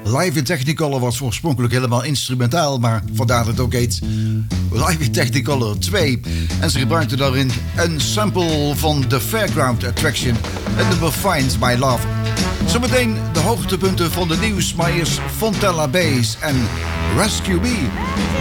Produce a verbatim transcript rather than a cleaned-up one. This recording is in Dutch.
Live in Technicolor was oorspronkelijk helemaal instrumentaal, maar vandaar dat het ook heet Live in Technicolor twee. En ze gebruikten daarin een sample van The Fairground Attraction en nummer Finds My Love. Zometeen de hoogtepunten van de nieuws, maar eerst Fontella Bass en Rescue Me.